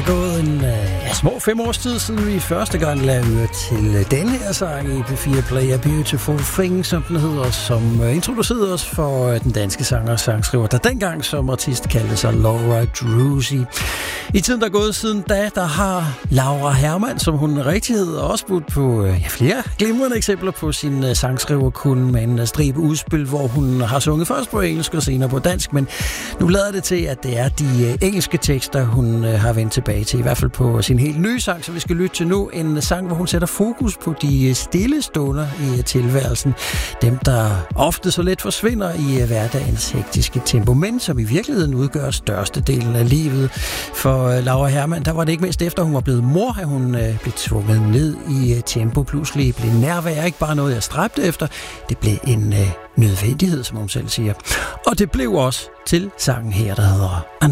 gået en små 5 års tid siden vi første gang lavede til denne her sang i P4 Play, A Beautiful Thing, som den hedder, som introducerede os for den danske sanger og sangskriver, der dengang som artist kaldte sig Laura Druzy. I tiden, der er gået siden da, der har Laura Hermann, som hun rigtig hedder, også budt på flere glimrende eksempler på sin sangskriverkunde med en stribe udspil, hvor hun har sunget først på engelsk og senere på dansk, men nu lader det til, at det er de engelske tekster, hun har vendt tilbage til, i hvert fald på sin helt nye sang, så vi skal lytte til nu. En sang, hvor hun sætter fokus på de stille stunder i tilværelsen. Dem, der ofte så let forsvinder i hverdagens hektiske tempo, men som i virkeligheden udgør størstedelen af livet. For Laura Hermann, der var det ikke mindst efter, hun var blevet mor, at hun blev tvunget ned i tempo. Pludselig blev nærvær ikke bare noget, jeg stræbte efter. Det blev en nødvendighed, som hun selv siger. Og det blev også til sangen her, der hedder